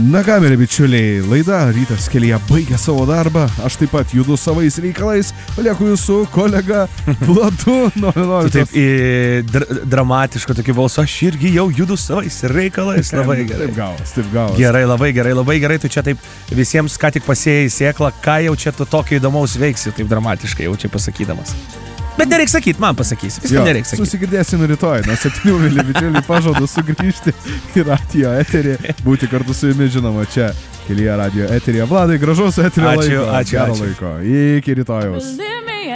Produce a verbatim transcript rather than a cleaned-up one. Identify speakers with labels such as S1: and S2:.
S1: Na ką, mėly bičiuliai, laida Rytas kelyje baigia savo darbą. Aš taip pat judu savais reikalais. Palieku jūsų kolega Vladu. Noriu, noriu.
S2: Taip, į dr dramatišką tokį balsą. Aš irgi jau judu savais reikalais. Labai gerai.
S1: Taip gavas, taip gavas.
S2: Gerai, labai gerai, labai gerai. Tu čia taip visiems, ką tik pasėjai sėklą, ką jau čia tu tokio įdomaus veiksi, taip dramatiškai jau čia pasakydamas. Bet nereik sakyti, man pasakysi. Viską nereik sakyti.
S1: Susigirdėsim rytoj. Nuo septynių mėly bičiuliai pažadu sugrįžti į radijo eterį. Būti kartu su jumis, žinoma, čia kelyje radijo eteryje. Vladai, gražaus eterio
S2: ačiū,
S1: laiko.
S2: Ačiū,
S1: Gero
S2: ačiū.
S1: laiko. Iki rytojaus.